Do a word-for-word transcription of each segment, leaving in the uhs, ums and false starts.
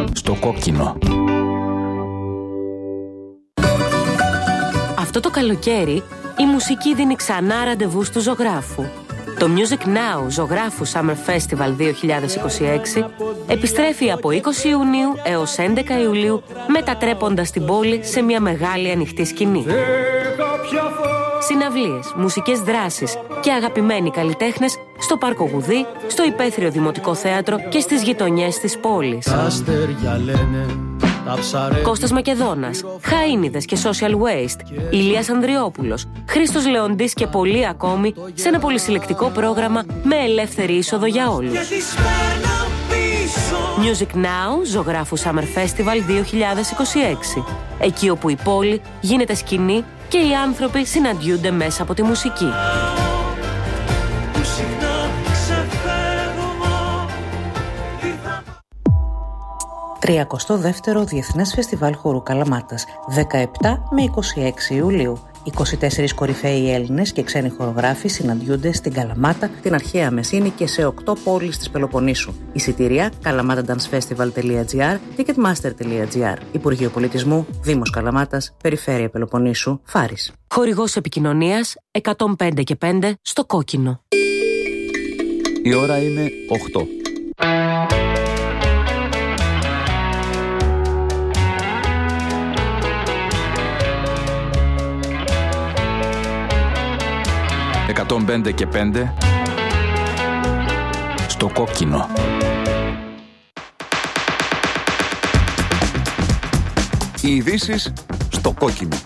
Στο κόκκινο. Αυτό το καλοκαίρι η μουσική δίνει ξανά ραντεβού του ζωγράφου. Το Music Now Ζωγράφου Summer Festival δύο χιλιάδες είκοσι έξι επιστρέφει από είκοσι Ιουνίου έως έντεκα Ιουλίου, μετατρέποντας την πόλη σε μια μεγάλη ανοιχτή σκηνή. Συναυλίες, μουσικές δράσεις και αγαπημένοι καλλιτέχνες στο Πάρκο Γουδί, στο Υπαίθριο Δημοτικό Θέατρο και στις γειτονιές της πόλης. Κώστας Μακεδόνας, Χαΐνιδες και Social Waste, Ηλίας Ανδριόπουλος, Χρήστος Λεοντής και πολλοί ακόμη σε ένα πολυσυλλεκτικό πρόγραμμα με ελεύθερη είσοδο για όλους. Music Now Ζωγράφου Summer Festival δύο χιλιάδες είκοσι έξι. Εκεί όπου η πόλη γίνεται σκηνή και οι άνθρωποι συναντιούνται μέσα από τη μουσική. τριακοστό δεύτερο Διεθνές Φεστιβάλ Χορού Καλαμάτας, δεκαεπτά με είκοσι έξι Ιουλίου. είκοσι τέσσερις κορυφαίοι Έλληνες και ξένοι χορογράφοι συναντιούνται στην Καλαμάτα, την αρχαία Μεσίνη και σε οκτώ πόλεις της Πελοποννήσου. Εισιτήρια καλαμάταντανσφεστιβάλ τελεία τζι άρ, ticketmaster τελεία τζι άρ. Υπουργείο Πολιτισμού, Δήμος Καλαμάτας, Περιφέρεια Πελοποννήσου, Φάρης. Χορηγός επικοινωνίας εκατόν πέντε και πέντε στο κόκκινο. Η ώρα είναι οκτώ. εκατόν πέντε και πέντε στο κόκκινο. Οι ειδήσεις στο κόκκινο.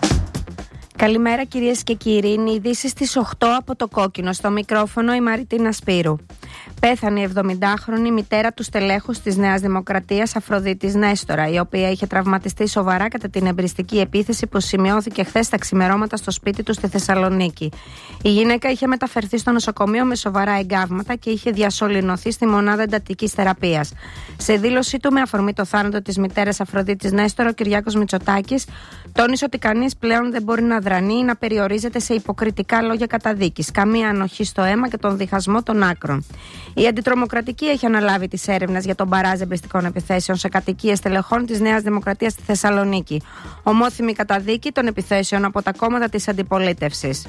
Καλημέρα κυρίες και κύριοι, είναι οι ειδήσεις στις οκτώ από το κόκκινο. Στο μικρόφωνο η Μαριτίνα Σπύρου. Πέθανε η εβδομηντάχρονη μητέρα του στελέχους της Νέας Δημοκρατίας Αφροδίτης Νέστορα, η οποία είχε τραυματιστεί σοβαρά κατά την εμπριστική επίθεση που σημειώθηκε χθες τα ξημερώματα στο σπίτι του στη Θεσσαλονίκη. Η γυναίκα είχε μεταφερθεί στο νοσοκομείο με σοβαρά εγκάβματα και είχε διασωληνωθεί στη μονάδα εντατικής θεραπείας. Σε δήλωσή του με αφορμή το θάνατο της μητέρας Αφροδίτης Νέστορα, ο Κυριάκος Μητσοτάκης τόνισε ότι κανείς πλέον δεν μπορεί να δρανεί ή να περιορίζεται σε υποκριτικά λόγια καταδίκης, καμία ανοχή στο αίμα και τον διχασμό των άκρων. Η Αντιτρομοκρατική έχει αναλάβει τις έρευνες για τον μπαράζ εμπριστικών επιθέσεων σε κατοικίες στελεχών της Νέας Δημοκρατίας στη Θεσσαλονίκη. Ομόθυμη καταδίκη των επιθέσεων από τα κόμματα της αντιπολίτευσης.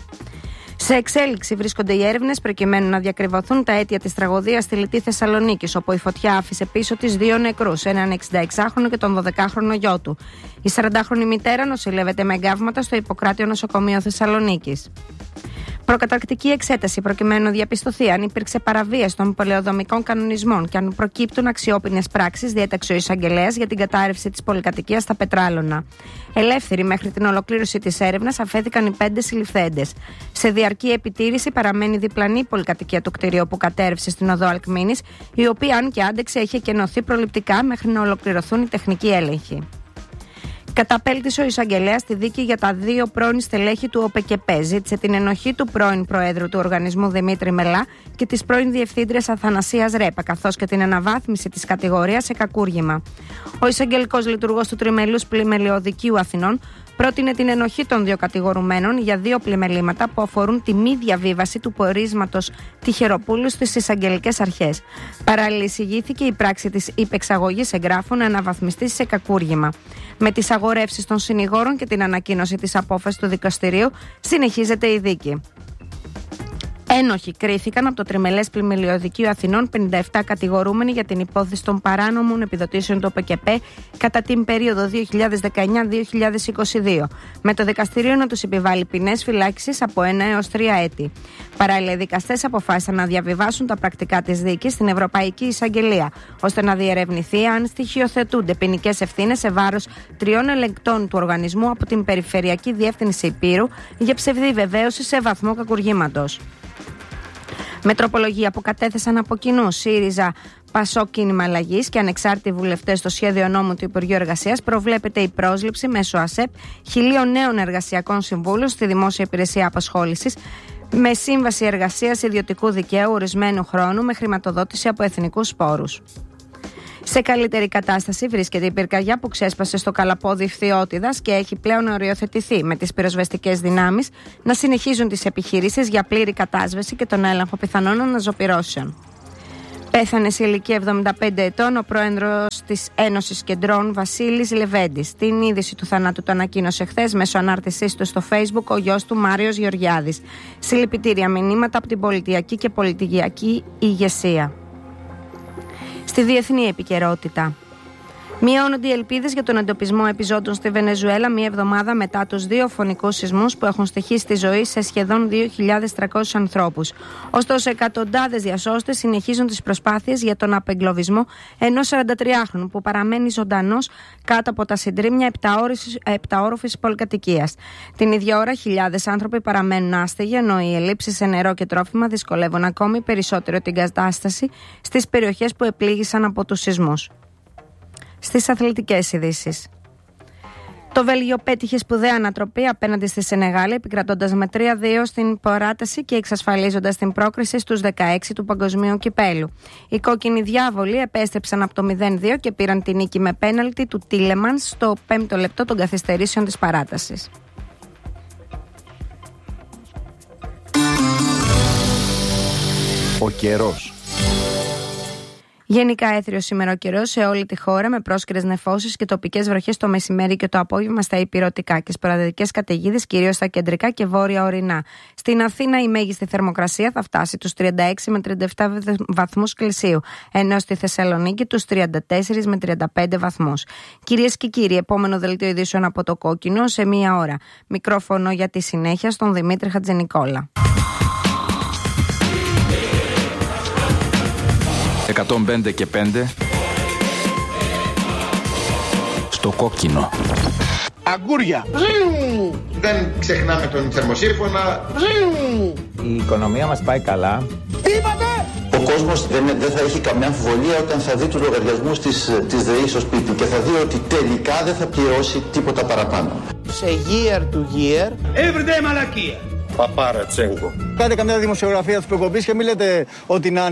Σε εξέλιξη βρίσκονται οι έρευνες προκειμένου να διακριβωθούν τα αίτια της τραγωδίας στη Λιτή Θεσσαλονίκης, όπου η φωτιά άφησε πίσω της δύο νεκρούς, έναν εξηνταεξάχρονο και τον δωδεκάχρονο γιο του. Η σαραντάχρονη μητέρα νοσηλεύεται με εγκάβματα στο Ιπποκράτιο Νοσοκομείο Θεσσαλονίκης. Προκαταρκτική εξέταση προκειμένου να διαπιστωθεί αν υπήρξε παραβίαση των πολεοδομικών κανονισμών και αν προκύπτουν αξιόπινες πράξεις, διέταξε ο εισαγγελέας για την κατάρρευση της πολυκατοικίας στα Πετράλωνα. Ελεύθεροι μέχρι την ολοκλήρωση της έρευνας αφέθηκαν οι πέντε συλληφθέντες. Σε διαρκή επιτήρηση παραμένει διπλανή πολυκατοικία του κτηρίου που κατέρευσε στην οδό Αλκμήνης, η οποία, αν και άντεξε, είχε κενωθεί προληπτικά μέχρι να ολοκληρωθούν οι τεχνικοί έλεγχοι. Καταπέλτησε ο εισαγγελέας τη δίκη για τα δύο πρώην στελέχη του ΟΠΕΚΕΠΕ. Ζήτησε την ενοχή του πρώην Προέδρου του οργανισμού Δημήτρη Μελά και της πρώην Διευθύντριας Αθανασίας Ρέπα, καθώς και την αναβάθμιση της κατηγορίας σε κακούργημα. Ο εισαγγελικός λειτουργός του Τριμελούς Πλημελιωδικείου Αθηνών πρότεινε την ενοχή των δύο κατηγορουμένων για δύο πλημελήματα που αφορούν τη μη διαβίβαση του πορίσματος Τυχεροπούλου στις εισαγγελικές αρχές. Παράλληλα, εισηγήθηκε η πράξη της υπεξαγωγής εγγράφων να αναβαθμιστεί σε κακούργημα. Με τις αγορεύσεις των συνηγόρων και την ανακοίνωση της απόφασης του δικαστηρίου, συνεχίζεται η δίκη. Ένοχοι κρίθηκαν από το Τριμελές Πλημελιωδικείο Αθηνών πενήντα επτά κατηγορούμενοι για την υπόθεση των παράνομων επιδοτήσεων του ΟΠΕΚΕΠΕ κατά την περίοδο δύο χιλιάδες δεκαεννιά με δύο χιλιάδες είκοσι δύο, με το δικαστήριο να τους επιβάλει ποινές φυλάκισης από ένα έως τρία έτη. Παράλληλα, οι δικαστές αποφάσισαν να διαβιβάσουν τα πρακτικά της δίκης στην Ευρωπαϊκή Εισαγγελία, ώστε να διερευνηθεί αν στοιχειοθετούνται ποινικές ευθύνες σε βάρος τριών ελεγκτών του οργανισμού από την Περιφερειακή Διεύθυνση Υπήρου για ψευδή βεβαίωση σε βαθμό κακουργήματος. Με τροπολογία που κατέθεσαν από κοινού ΣΥΡΙΖΑ, ΠΑΣΟΚ, Κίνημα Αλλαγής και ανεξάρτητοι βουλευτές στο σχέδιο νόμου του Υπουργείου Εργασίας, προβλέπεται η πρόσληψη μέσω ΑΣΕΠ χιλίων νέων εργασιακών συμβούλων στη Δημόσια Υπηρεσία Απασχόλησης, με σύμβαση εργασίας ιδιωτικού δικαίου ορισμένου χρόνου με χρηματοδότηση από εθνικούς πόρους. Σε καλύτερη κατάσταση βρίσκεται η πυρκαγιά που ξέσπασε στο Καλαπόδι Φθιώτιδας και έχει πλέον οριοθετηθεί, με τις πυροσβεστικές δυνάμεις να συνεχίζουν τις επιχειρήσεις για πλήρη κατάσβεση και τον έλεγχο πιθανών αναζωπυρώσεων. Πέθανε σε ηλικία εβδομήντα πέντε ετών ο πρόεδρος της Ένωσης Κεντρών Βασίλης Λεβέντης. Την είδηση του θανάτου το ανακοίνωσε χθες μέσω ανάρτησής του στο Facebook ο γιος του Μάριος Γεωργιάδης. Συλληπιτήρια μηνύματα από την πολιτιακή και πολιτικιακή ηγεσία. Στη διεθνή επικαιρότητα. Μειώνονται οι ελπίδες για τον εντοπισμό επιζώντων στη Βενεζουέλα μία εβδομάδα μετά τους δύο φωνικούς σεισμούς που έχουν στοιχήσει τη ζωή σε σχεδόν δύο χιλιάδες τριακόσιους ανθρώπους. Ωστόσο, εκατοντάδες διασώστες συνεχίζουν τις προσπάθειες για τον απεγκλωβισμό ενός σαραντατριάχρονου που παραμένει ζωντανός κάτω από τα συντρίμμια επταόροφης πολυκατοικίας. Την ίδια ώρα, χιλιάδες άνθρωποι παραμένουν άστεγοι, ενώ οι ελλείψεις σε νερό και τρόφιμα δυσκολεύουν ακόμη περισσότερο την κατάσταση στις περιοχές που επλήγησαν από τους σεισμούς. Στις αθλητικές ειδήσεις. Το Βέλγιο πέτυχε σπουδαία ανατροπή απέναντι στη Σενεγάλη, επικρατώντας με τρία δύο στην παράταση και εξασφαλίζοντας την πρόκριση στους δεκαέξι του Παγκοσμίου Κυπέλου. Οι κόκκινοι διάβολοι επέστρεψαν από το μηδέν δύο και πήραν την νίκη με πέναλτι του Τίλεμανς στο πέμπτο λεπτό των καθυστερήσεων της παράτασης. Ο καιρός. Γενικά έθριο σήμερα ο καιρός σε όλη τη χώρα, με πρόσκαιρες νεφώσεις και τοπικές βροχές το μεσημέρι και το απόγευμα στα υπηρετικά και σποραδικές καταιγίδες κυρίως στα κεντρικά και βόρεια ορεινά. Στην Αθήνα η μέγιστη θερμοκρασία θα φτάσει τους τριάντα έξι με τριάντα επτά βαθμούς Κελσίου, ενώ στη Θεσσαλονίκη τους τριάντα τέσσερα με τριάντα πέντε βαθμούς. Κυρίες και κύριοι, επόμενο δελτίο ειδήσεων από το Κόκκινο σε μία ώρα. Μικρόφωνο για τη συνέχεια στον Δημήτρη Χατζηνικόλα. εκατόν πέντε και πέντε στο Κόκκινο. Αγκούρια. Δεν ξεχνάμε τον θερμοσύμφωνα. Η οικονομία μας πάει καλά. Τι είπατε? Ο κόσμος δεν, δεν θα έχει καμιά αμφιβολία όταν θα δει τους λογαριασμούς της, της ΔΕΗ στο σπίτι και θα δει ότι τελικά δεν θα πληρώσει τίποτα παραπάνω. Σε year to year. Everyday μαλακία. Παπάρα Τσέγκο. Κάντε καμιά δημοσιογραφία της προκοπής και μην λέτε ότι να